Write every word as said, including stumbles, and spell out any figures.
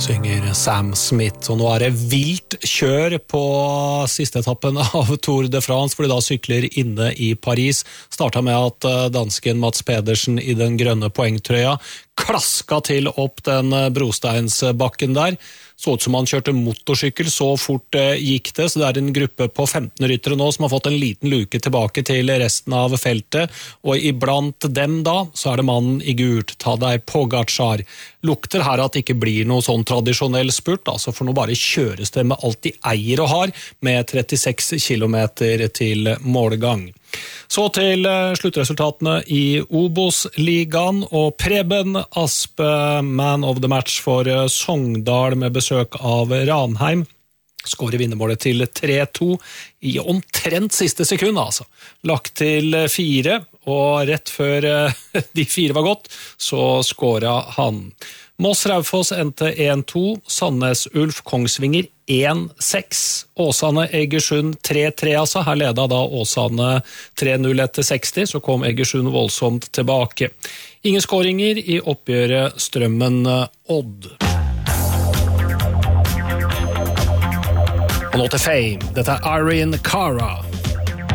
Synger Sam Smith, og nå er det vilt kjør på siste etappen av Tour de France, fordi da sykler inne i Paris. Startet med at dansken Mats Pedersen i den grønne poengtrøya klaska til opp den brosteinsbakken der. Så ut som han kjørte motorsykkel, så fort gikk det, så det er en gruppe på femten ryttere nå som har fått en liten luke tilbake til resten av feltet, og iblant dem da, så er det mannen i gult, Tadej Pogačar. Lukter her at det ikke blir noe sånn tradisjonell spurt, altså for nå bare kjøres det med alt de eier og har, med trettiseks kilometer til målgang. Så til sluttresultatene i Obos-ligaen, og Preben Aspe, man of the match for Sogndal med besøk av Ranheim, skårer vinnermålet til tre to i omtrent siste sekund, altså. Lagt til fire, og rett før de fire var gått, så skåret han. Moss Raufoss endte en to, Sandnes Ulf Kongsvinger en seks, Åsane Egersund tre tre, altså. Her ledet da Åsane tre null etter seksti, så kom Egersund voldsomt tilbake. Ingen skåringer i oppgjøret Strømmen-Odd. Og nå til Fame. Dette er Irene Cara.